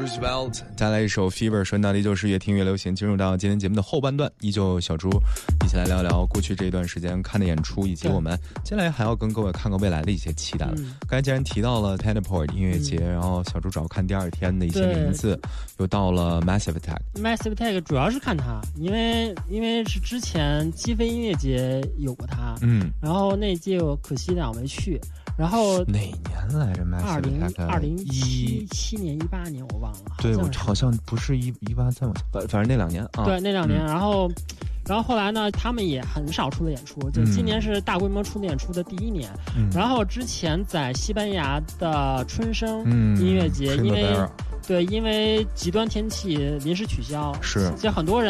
Roosevelt， 带来一首 Fever， 说到底就是越听越流行。进入到今天节目的后半段，依旧小猪一起来聊聊过去这一段时间看的演出，以及我们接下来还要跟各位看看未来的一些期待了。刚才既然提到了 Teleport 音乐节，然后小猪找看第二天的一些名字，又到了 Massive Attack。Massive Attack 主要是看它，因为是之前击飞音乐节有过它，然后那届我可惜我没去。然后哪年来着 ？2017年、18年我忘了。 对，我好像不是18再往，反正那2年啊。 对，那2年。然后后来呢，他们也很少出的演出，就今年是大规模出的演出的第1年。然后之前在西班牙的春生音乐节，因为极端天气临时取消， 是， 就很多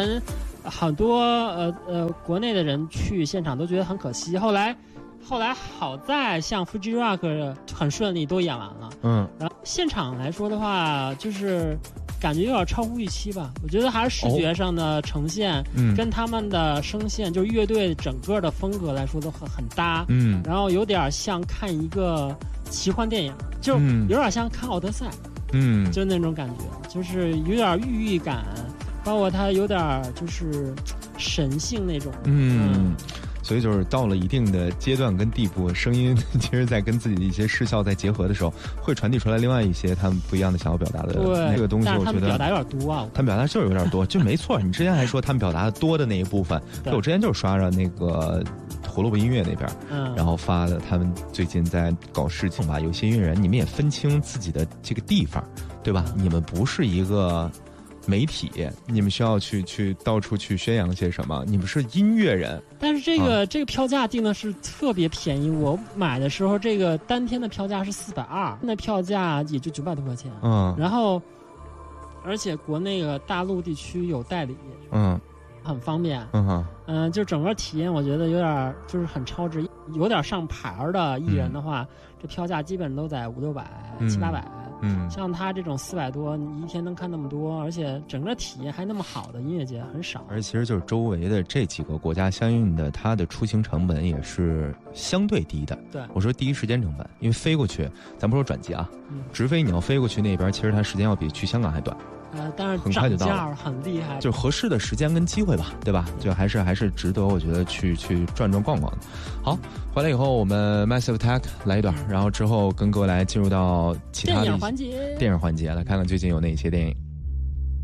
国内的人去现场都觉得很可惜。后来好在像 Fuji Rock 很顺利都演完了，然后现场来说的话，就是感觉有点超乎预期吧。我觉得还是视觉上的呈现，跟他们的声线，就是乐队整个的风格来说都很搭，然后有点像看一个奇幻电影，就有点像看奥德赛，就那种感觉，就是有点寓意感，包括它有点就是神性那种， 所以就是到了一定的阶段跟地步，声音其实在跟自己的一些视效在结合的时候，会传递出来另外一些他们不一样的想要表达的那个东西。 我觉得他们表达有点多啊， 他们表达就是有点多，就没错。你之前还说他们表达的多的那一部分，对，我之前就是刷着那个胡萝卜音乐那边，然后发的他们最近在搞事情吧。有些音乐人，你们也分清自己的这个地方，对吧？你们不是一个媒体，你们需要去到处去宣扬些什么？你们是音乐人。 但是这个票价定的是特别便宜，我买的时候这个单天的票价是420，那票价也就900多块钱。然后而且国内的大陆地区有代理，很方便。就整个体验我觉得有点就是很超值，有点上牌的艺人的话，这票价基本都在500-600、700-800。像他这种400多，你一天能看那么多，而且整个体验还那么好的音乐节很少。 而其实就是周围的这几个国家相应的，它的出行成本也是相对低的。 对， 我说第一时间成本，因为飞过去，咱不说转机啊，直飞你要飞过去那边，其实它时间要比去香港还短。 但是很快就到了， 很厉害， 就是合适的时间跟机会吧，对吧？就还是值得，我觉得去转逛逛的。好，回来以后我们 Massive Attack 来一段，然后之后跟各位来进入到其他的电影环节， 来看看最近有哪些电影。